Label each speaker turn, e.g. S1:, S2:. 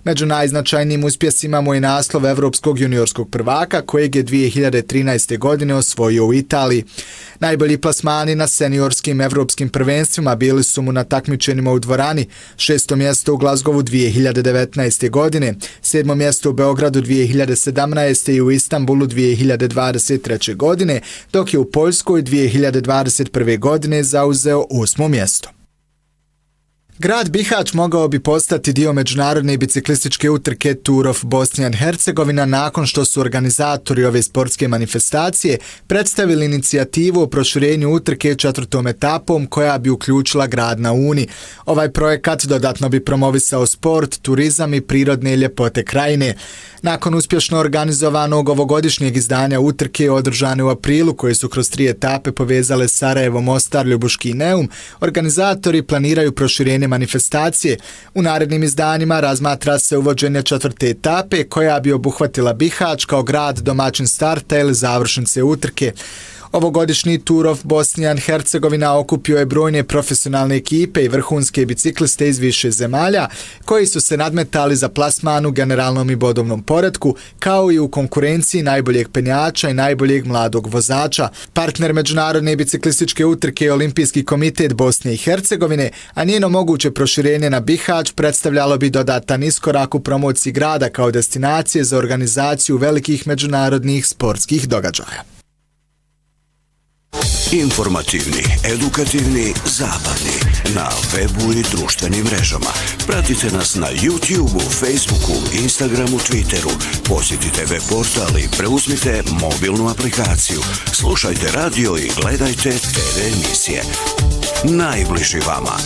S1: Među najznačajnijim uspjesima mu je naslov evropskog juniorskog prvaka kojeg je 2013. godine osvojio u Italiji. Najbolji plasmani na seniorskim evropskim prvenstvima bili su mu na takmičenjima u dvorani, 6. mjesto u Glazgovu 2019. godine, 7. mjesto u Beogradu 2017. i u Istanbulu 2023. godine, dok je u Poljskoj 2021. godine zauzeo 8. mjesto. Grad Bihać mogao bi postati dio međunarodne biciklističke utrke Tour of Bosnia and Hercegovina nakon što su organizatori ove sportske manifestacije predstavili inicijativu o proširenju utrke 4. etapom koja bi uključila grad na Uni. Ovaj projekat dodatno bi promovisao sport, turizam i prirodne ljepote krajine. Nakon uspješno organizovanog ovogodišnjeg izdanja utrke održane u aprilu koje su kroz 3 etape povezale Sarajevo, Mostar, Ljubuški i Neum, organizatori planiraju proširenje manifestacije. U narednim izdanjima razmatra se uvođenje 4. etape koja bi obuhvatila Bihać kao grad domaćin starta ili završnice utrke. Ovogodišnji Tour of Bosnia and Hercegovina okupio je brojne profesionalne ekipe i vrhunske bicikliste iz više zemalja koji su se nadmetali za plasman u generalnom i bodovnom poretku, kao i u konkurenciji najboljeg penjača i najboljeg mladog vozača. Partner međunarodne biciklističke utrke je Olimpijski komitet Bosne i Hercegovine, a njeno moguće proširenje na Bihać predstavljalo bi dodatan iskorak u promociji grada kao destinacije za organizaciju velikih međunarodnih sportskih događaja.
S2: Informativni, edukativni, zabavni. Na webu i društvenim mrežama. Pratite nas na YouTubeu, Facebooku, Instagramu, Twitteru. Posjetite web portal i preuzmite mobilnu aplikaciju. Slušajte radio i gledajte TV emisije. Najbliži vama